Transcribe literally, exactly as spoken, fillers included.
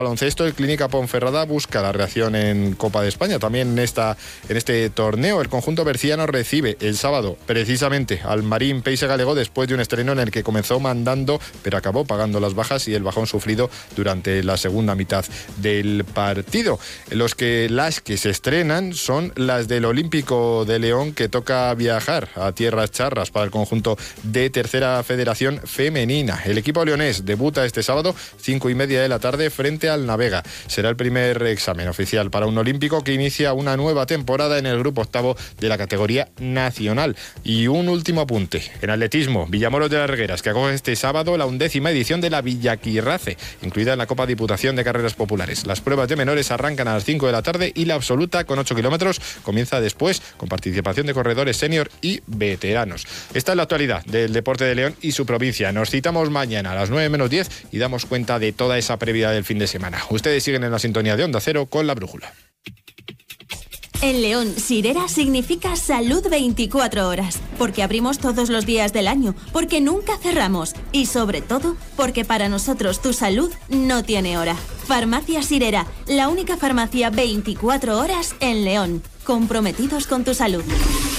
Baloncesto, el Clínica Ponferrada busca la reacción en Copa de España. También en, esta, en este torneo, el conjunto berciano recibe el sábado precisamente al Marín Peix Galego después de un estreno en el que comenzó mandando, pero acabó pagando las bajas y el bajón sufrido durante la segunda mitad del partido. Los que, las que se estrenan son las del Olímpico de León, que toca viajar a tierras charras para el conjunto de Tercera Federación Femenina. El equipo leonés debuta este sábado, cinco y media de la tarde, frente al Navega. Será el primer examen oficial para un olímpico que inicia una nueva temporada en el grupo octavo de la categoría nacional. Y un último apunte. En atletismo, Villamoros de las Regueras, que acoge este sábado la undécima edición de la Villaquirrace, incluida en la Copa Diputación de Carreras Populares. Las pruebas de menores arrancan a las cinco de la tarde y la absoluta, con ocho kilómetros, comienza después, con participación de corredores senior y veteranos. Esta es la actualidad del deporte de León y su provincia. Nos citamos mañana a las nueve menos diez y damos cuenta de toda esa previa del fin de semana. Ustedes siguen en la sintonía de Onda Cero con La Brújula. En León, Sirera significa salud veinticuatro horas, porque abrimos todos los días del año, porque nunca cerramos y sobre todo, porque para nosotros tu salud no tiene hora. Farmacia Sirera, la única farmacia veinticuatro horas en León, comprometidos con tu salud.